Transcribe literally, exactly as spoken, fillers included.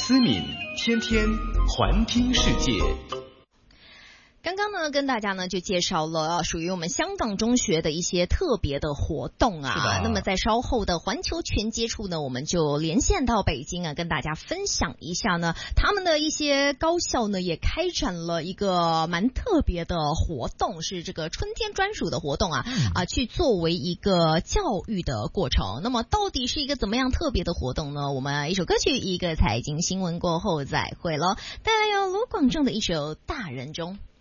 思敏天天环听世界。 刚刚呢，跟大家呢就介绍了属于我们香港中学的一些特别的活动啊。那么在稍后的环球全接触呢，我们就连线到北京啊，跟大家分享一下呢，他们的一些高校呢也开展了一个蛮特别的活动，是这个春天专属的活动啊啊，去作为一个教育的过程。那么到底是一个怎么样特别的活动呢？我们一首歌曲，一个财经新闻过后再会了，带来由卢广仲的一首《大人中》。